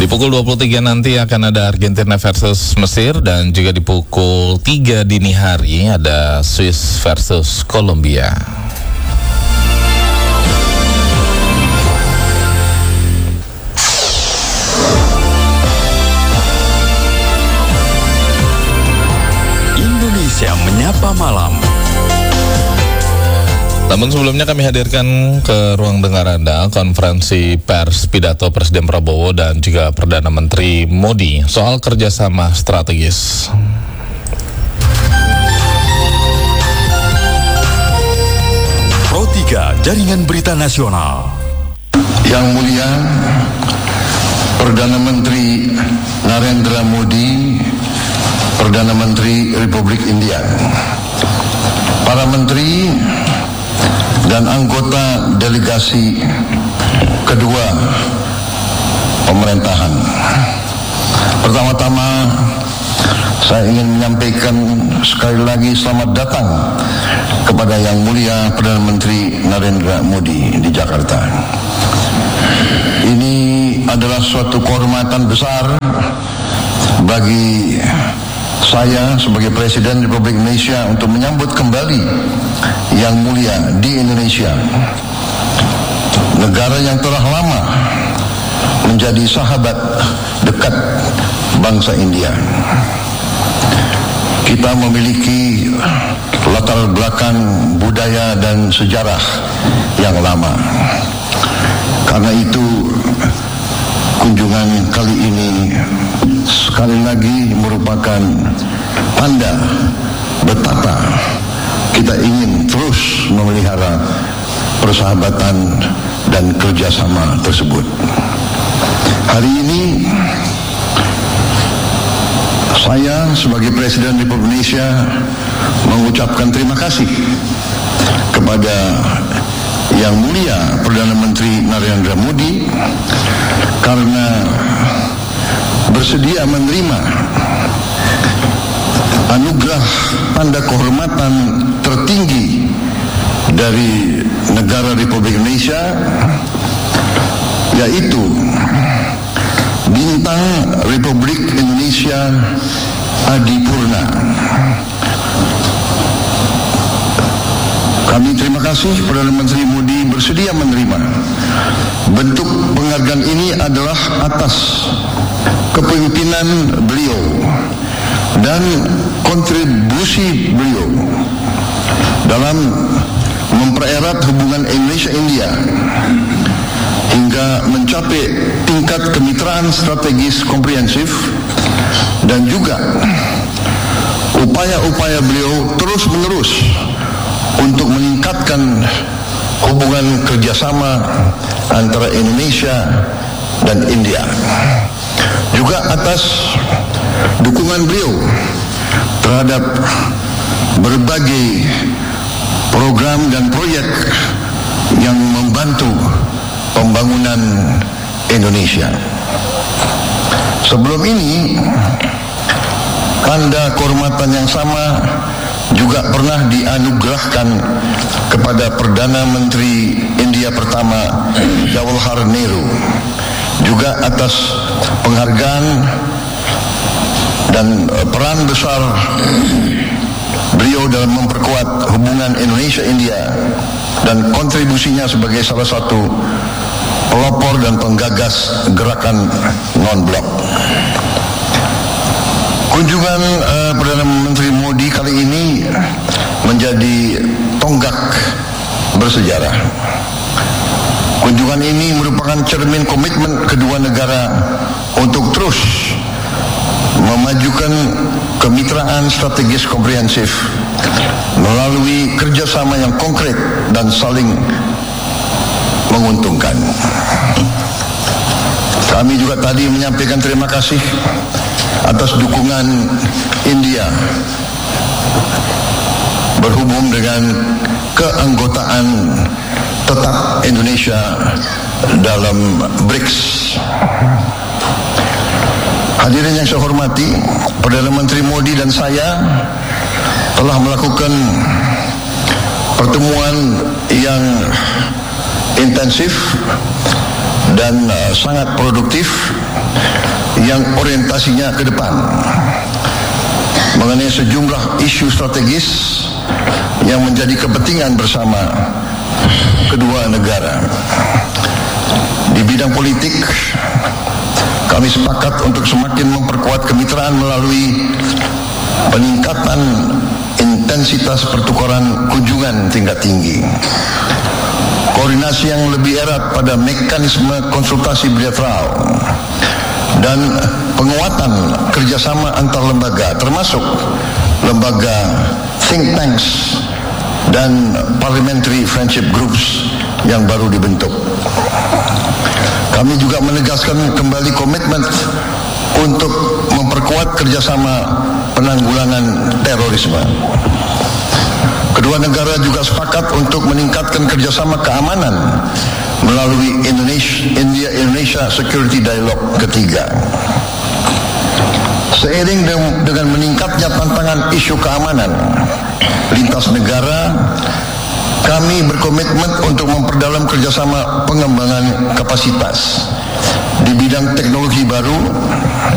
Di pukul 23 nanti akan ada Argentina versus Mesir, dan juga di pukul 3 dini hari ada Swiss versus Kolombia. Indonesia Menyapa Malam. Namun sebelumnya kami hadirkan ke ruang dengar Anda konferensi pers pidato Presiden Prabowo dan juga Perdana Menteri Modi soal kerjasama strategis. Pro 3 Jaringan Berita Nasional. Yang mulia Perdana Menteri Narendra Modi, Perdana Menteri Republik India, para menteri dan anggota delegasi kedua pemerintahan. Pertama-tama saya ingin menyampaikan sekali lagi selamat datang kepada Yang Mulia Perdana Menteri Narendra Modi di Jakarta. Ini adalah suatu kehormatan besar bagi saya sebagai Presiden Republik Indonesia untuk menyambut kembali Yang Mulia di Indonesia, negara yang telah lama menjadi sahabat dekat bangsa India. Kita memiliki latar belakang budaya dan sejarah yang lama. Karena itu kunjungan kali ini sekali lagi merupakan tanda betapa kita ingin terus memelihara persahabatan dan kerjasama tersebut. Hari ini saya sebagai Presiden Republik Indonesia mengucapkan terima kasih kepada Yang Mulia Perdana Menteri Narendra Modi karena bersedia menerima anugerah tanda kehormatan tertinggi dari negara Republik Indonesia, yaitu Bintang Republik Indonesia Adipurna. Kami terima kasih Perdana Menteri Modi bersedia menerima. Bentuk penghargaan ini adalah atas kepemimpinan beliau dan kontribusi beliau dalam mempererat hubungan Indonesia-India hingga mencapai tingkat kemitraan strategis komprehensif, dan juga upaya-upaya beliau terus-menerus untuk meningkatkan hubungan kerjasama antara Indonesia dan India. Juga atas dukungan beliau terhadap berbagai program dan proyek yang membantu pembangunan Indonesia. Sebelum ini, tanda kehormatan yang sama juga pernah dianugerahkan kepada Perdana Menteri India pertama Jawaharlal Nehru, juga atas penghargaan dan peran besar beliau dalam memperkuat hubungan Indonesia-India dan kontribusinya sebagai salah satu pelopor dan penggagas gerakan non-blok. Kunjungan Perdana Menteri Modi kali ini menjadi tonggak bersejarah. Kunjungan ini merupakan cermin komitmen kedua negara untuk terus memajukan kemitraan strategis komprehensif melalui kerjasama yang konkret dan saling menguntungkan. Kami juga tadi menyampaikan terima kasih atas dukungan India berhubung dengan keanggotaan tetap Indonesia dalam BRICS. Hadirin yang saya hormati, Perdana Menteri Modi dan saya telah melakukan pertemuan yang intensif dan sangat produktif yang orientasinya ke depan mengenai sejumlah isu strategis yang menjadi kepentingan bersama kedua negara. Di bidang politik, kami sepakat untuk semakin memperkuat kemitraan melalui peningkatan intensitas pertukaran kunjungan tingkat tinggi, koordinasi yang lebih erat pada mekanisme konsultasi bilateral, dan penguatan kerjasama antar lembaga, termasuk lembaga think tanks dan parliamentary friendship groups yang baru dibentuk. Kami juga menegaskan kembali komitmen untuk memperkuat kerjasama penanggulangan terorisme. Kedua negara juga sepakat untuk meningkatkan kerjasama keamanan melalui India-Indonesia Security Dialogue ketiga. Seiring dengan meningkatnya tantangan isu keamanan lintas negara, kami berkomitmen untuk memperdalam kerjasama pengembangan kapasitas di bidang teknologi baru,